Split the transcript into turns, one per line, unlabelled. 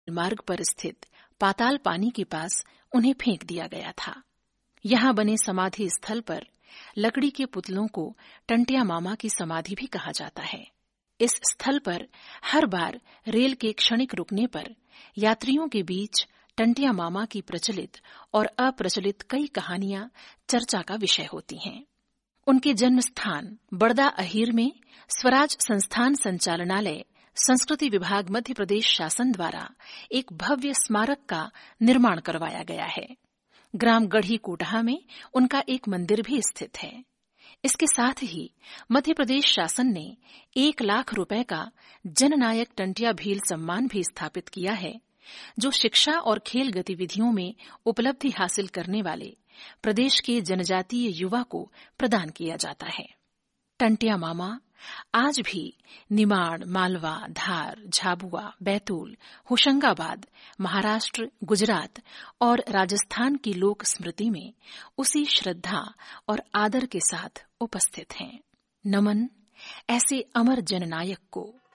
मार्ग पर स्थित पाताल पानी के पास उन्हें फेंक दिया गया था। यहां बने समाधि स्थल पर लकड़ी के पुतलों को टंटिया मामा की समाधि भी कहा जाता है। इस स्थल पर हर बार रेल के क्षणिक रुकने पर यात्रियों के बीच टंटिया मामा की प्रचलित और अप्रचलित कई कहानियां चर्चा का विषय होती हैं। उनके जन्म स्थान बड़दा अहीर में स्वराज संस्थान संचालनालय संस्कृति विभाग मध्य प्रदेश शासन द्वारा एक भव्य स्मारक का निर्माण करवाया गया है। ग्राम गढ़ी कोटहा में उनका एक मंदिर भी स्थित है। इसके साथ ही मध्य प्रदेश शासन ने 1 लाख रुपए का जननायक टंटिया भील सम्मान भी स्थापित किया है, जो शिक्षा और खेल गतिविधियों में उपलब्धि हासिल करने वाले प्रदेश के जनजातीय युवा को प्रदान किया जाता है। टंटिया मामा आज भी निमाड़, मालवा, धार, झाबुआ, बैतूल, होशंगाबाद, महाराष्ट्र, गुजरात और राजस्थान की लोक स्मृति में उसी श्रद्धा और आदर के साथ उपस्थित हैं। नमन ऐसे अमर जननायक को।